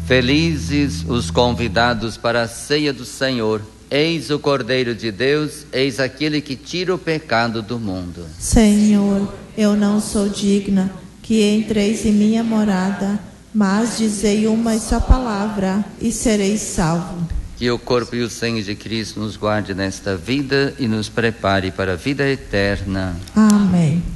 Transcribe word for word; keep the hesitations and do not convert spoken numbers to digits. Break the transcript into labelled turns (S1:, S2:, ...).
S1: Felizes os convidados para a ceia do Senhor. Eis o Cordeiro de Deus, eis aquele que tira o pecado do mundo.
S2: Senhor, eu não sou digna que entreis em minha morada, mas dizei uma só palavra e serei salvo.
S1: Que o corpo e o sangue de Cristo nos guarde nesta vida e nos prepare para a vida eterna.
S2: Amém.